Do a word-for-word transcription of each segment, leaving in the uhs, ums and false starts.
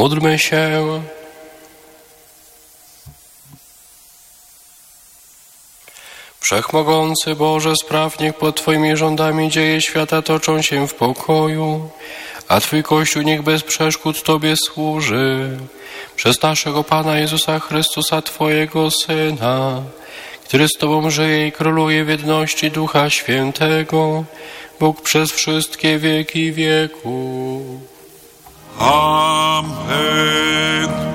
Módlmy się. Wszechmogący Boże, spraw, niech pod Twoimi rządami dzieje świata toczą się w pokoju, a Twój Kościół niech bez przeszkód Tobie służy. Przez naszego Pana Jezusa Chrystusa, Twojego Syna, który z Tobą żyje i króluje w jedności Ducha Świętego, Bóg przez wszystkie wieki wieków. Amen.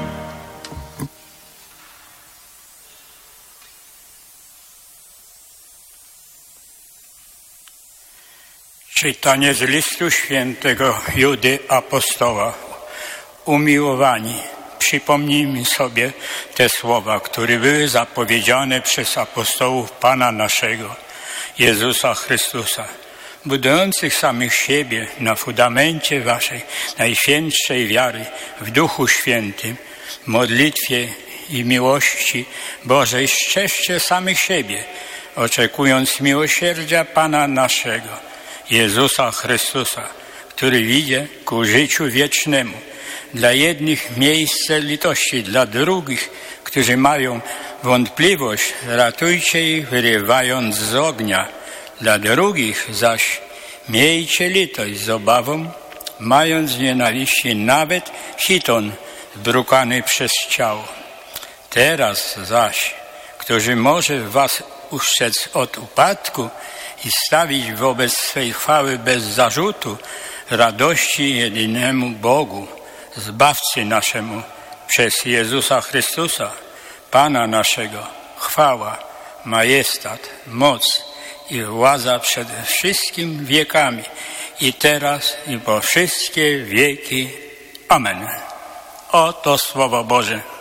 Czytanie z listu świętego Judy Apostoła. Umiłowani, przypomnijmy sobie te słowa, które były zapowiedziane przez apostołów Pana naszego, Jezusa Chrystusa, budujących samych siebie na fundamencie waszej najświętszej wiary w Duchu Świętym, modlitwie i miłości Bożej. Strzeżcie samych siebie, oczekując miłosierdzia Pana naszego, Jezusa Chrystusa, który idzie ku życiu wiecznemu. Dla jednych miejsce litości, dla drugich, którzy mają wątpliwość, ratujcie ich, wyrywając z ognia. Dla drugich zaś miejcie litość z obawą, mając z nienawiści nawet chiton zbrukany przez ciało. Teraz zaś, którzy może was ustrzec od upadku i stawić wobec swej chwały bez zarzutu, radości jedynemu Bogu, Zbawcy naszemu, przez Jezusa Chrystusa, Pana naszego, chwała, majestat, moc i władza przed wszystkimi wiekami, i teraz, i po wszystkie wieki. Amen. Oto Słowo Boże.